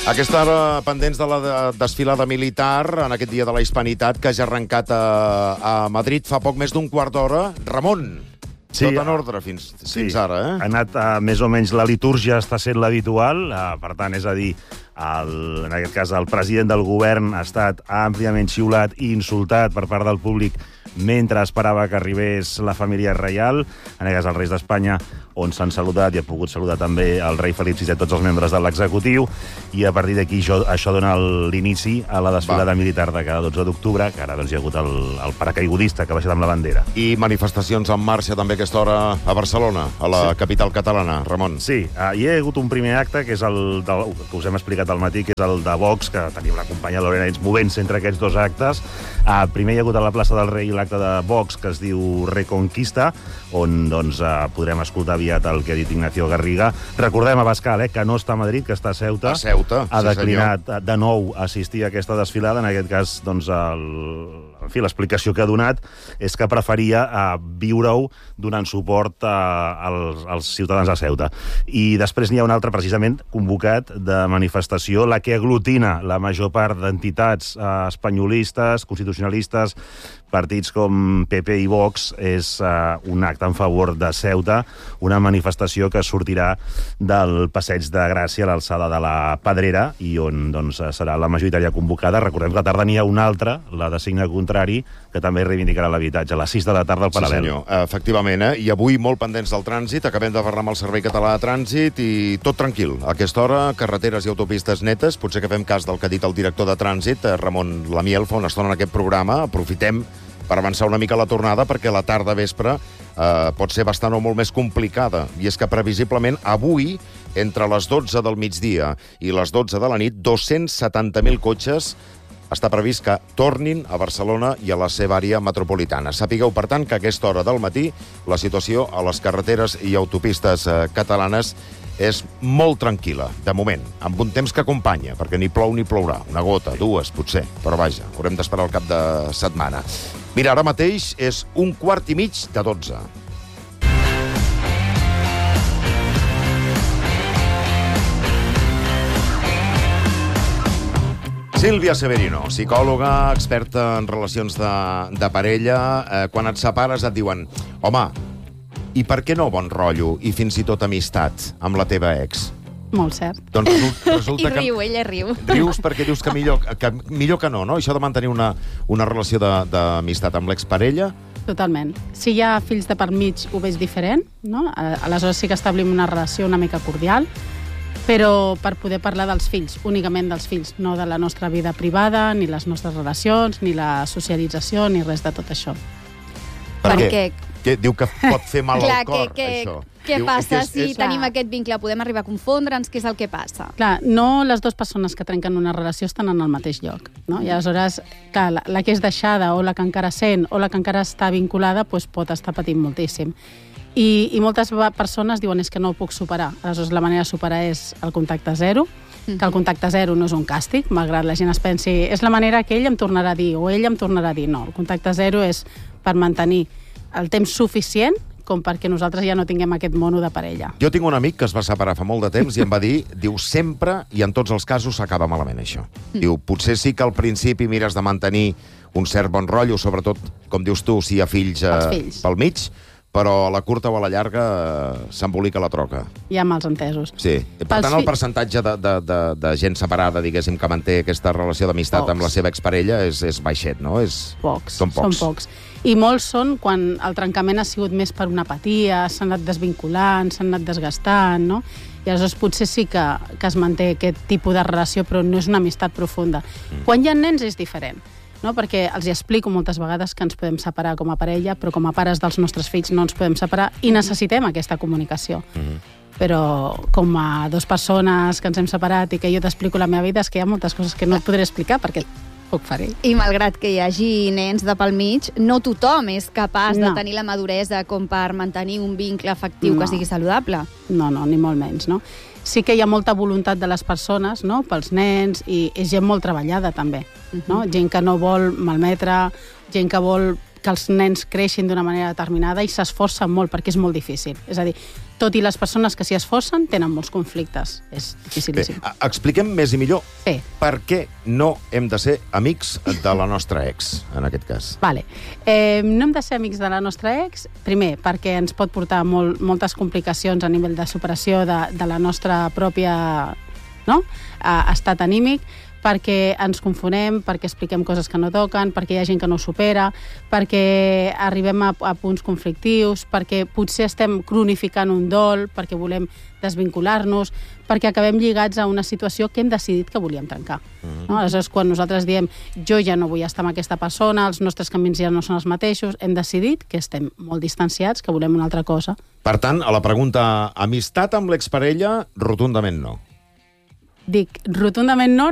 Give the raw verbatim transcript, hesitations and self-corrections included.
Aquesta hora, pendents de la de desfilada militar, en aquest dia de la Hispanitat, que ja ha arrencat a, a Madrid fa poc més d'un quart d'hora. Ramon, sí, tot en ordre fins, sí, fins ara, eh? Ha anat uh, més o menys, la litúrgia està sent l'habitual, uh, per tant, és a dir, el, en aquest cas el president del govern ha estat àmpliament xiulat i insultat per part del públic mentre esperava que arribés la família reial, en aquest cas els reis d'Espanya, on s'han saludat i ha pogut saludar també el rei Felip sisè, tots els membres de l'executiu, i a partir d'aquí això, això dona l'inici a la desfilada Va. militar de cada dotze d'octubre, que ara doncs, hi ha hagut el, el paracaigudista que ha baixat amb la bandera. I manifestacions en marxa també a aquesta hora a Barcelona, a la sí. capital catalana, Ramon. Sí, uh, hi ha hagut un primer acte, que és el del, que us hem explicat al matí, que és el de Vox, que tenim la companya Lorena Ets movent-se entre aquests dos actes. Uh, primer hi ha hagut a la plaça del Rei l'acte de Vox, que es diu Reconquista, on doncs, uh, podrem escoltar aviat el que ha dit Ignacio Garriga. Recordem a Bascal, eh, que no està a Madrid, que està a Ceuta. A Ceuta, ha sí, declinat senyor. de nou assistir a aquesta desfilada. En aquest cas, doncs, el... en fi, l'explicació que ha donat és que preferia uh, viure-ho donant suport uh, als, als ciutadans de Ceuta. I després n'hi ha un altre, precisament, convocat de manifestació, la que aglutina la major part d'entitats uh, espanyolistes, constitucionalistes, partits com P P i Vox. És uh, un acte en favor de Ceuta, una manifestació que sortirà del Passeig de Gràcia a l'alçada de la Pedrera i on doncs, serà la majoritària convocada. Recordem que a la tarda n'hi ha una altra, la de signe contrari, que també reivindicarà l'habitatge, a les sis de la tarda al Paral·lel. Sí, senyor. Efectivament, eh? I avui molt pendents del trànsit. Acabem de parlar amb el Servei Català de Trànsit i tot tranquil. A aquesta hora, carreteres i autopistes netes. Potser que fem cas del que ha dit el director de Trànsit, Ramon Lamiel, fa una estona en aquest programa. Aprofitem per avançar una mica la tornada, perquè la tarda vespre eh, pot ser bastant o molt més complicada. I és que previsiblement avui, entre les dotze del migdia i les dotze de la nit, dos-cents setanta mil cotxes està previst que tornin a Barcelona i a la seva àrea metropolitana. Sapigueu, per tant, que a aquesta hora del matí la situació a les carreteres i autopistes eh, catalanes és molt tranquil·la, de moment, amb un temps que acompanya, perquè ni plou ni plourà. Una gota, dues, potser, però vaja, haurem d'esperar el cap de setmana. Mira, ara mateix és un quart i mig de dotze. Sílvia Severino, psicòloga, experta en relacions de, de parella. Eh, quan et separes et diuen, home, i per què no bon rotllo i fins i tot amistat amb la teva ex? Molt cert. Doncs resulta, resulta I riu, que... ella riu. Rius perquè dius que millor que, millor que no, no? Això de mantenir una, una relació d'amistat amb l'exparella? Totalment. Si hi ha fills de per mig, ho veig diferent, no? Aleshores sí que establim una relació una mica cordial, però per poder parlar dels fills, únicament dels fills, no de la nostra vida privada, ni les nostres relacions, ni la socialització, ni res de tot això. Per què? Que diu que pot fer mal Clar, al cor, que, que, això. Què Diu, passa és, si és... tenim aquest vincle? Podem arribar a confondre'ns? Què és el que passa? Clar, no les dues persones que trenquen una relació estan en el mateix lloc, no? I aleshores, clar, la, la que és deixada o la que encara sent o la que encara està vinculada doncs pot estar patint moltíssim. I, i moltes persones diuen és que no ho puc superar. Aleshores, la manera de superar és el contacte zero, que el contacte zero no és un càstig, malgrat la gent es pensi és la manera que ell em tornarà a dir o ell em tornarà a dir. No, el contacte zero és per mantenir el temps suficient com perquè nosaltres ja no tinguem aquest mono de parella. Jo tinc un amic que es va separar fa molt de temps i em va dir, diu, sempre i en tots els casos s'acaba malament això. Mm. Diu, potser sí que al principi mires de mantenir un cert bon rotllo, sobretot, com dius tu, si hi ha fills, eh, fills. pel mig, però a la curta o a la llarga eh, s'embolica la troca. Hi ha mals entesos. Sí. Per Pels tant, el fi... percentatge de, de, de, de gent separada, diguéssim, que manté aquesta relació d'amistat amb la seva exparella és, és baixet, no? És... Pocs. Són pocs. Són pocs. I molts són quan el trencament ha sigut més per una apatia, s'han anat desvinculant, s'han anat desgastant, no? I aleshores potser sí que, que es manté aquest tipus de relació, però no és una amistat profunda. Mm. Quan hi ha nens és diferent, no? Perquè els hi explico moltes vegades que ens podem separar com a parella, però com a pares dels nostres fills no ens podem separar i necessitem aquesta comunicació. Mm. Però com a dues persones que ens hem separat i que jo t'explico la meva vida, és que hi ha moltes coses que no et podré explicar perquè puc fer-hi. I malgrat que hi hagi nens de pel mig, no tothom és capaç no. de tenir la maduresa com per mantenir un vincle afectiu no. que sigui saludable. No, no, ni molt menys, no? Sí que hi ha molta voluntat de les persones, no?, pels nens, i és gent molt treballada, també, no? Uh-huh. Gent que no vol malmetre, gent que vol que els nens creixin d'una manera determinada i s'esforcen molt perquè és molt difícil. És a dir, tot i les persones que s'hi esforcen tenen molts conflictes. És dificilíssim. Bé, expliquem més i millor sí. per què no hem de ser amics de la nostra ex, en aquest cas. Vale. Eh, no hem de ser amics de la nostra ex, primer, perquè ens pot portar molt, moltes complicacions a nivell de superació de, de la nostra pròpia no? eh, estat anímic, perquè ens confonem, perquè expliquem coses que no toquen, perquè hi ha gent que no ho supera, perquè arribem a, a punts conflictius, perquè potser estem cronificant un dol, perquè volem desvincular-nos, perquè acabem lligats a una situació que hem decidit que volíem trencar. Mm-hmm. No? Aleshores, quan nosaltres diem jo ja no vull estar amb aquesta persona, els nostres camins ja no són els mateixos, hem decidit que estem molt distanciats, que volem una altra cosa. Per tant, a la pregunta amistat amb l'exparella, rotundament no. Dic rotundament no,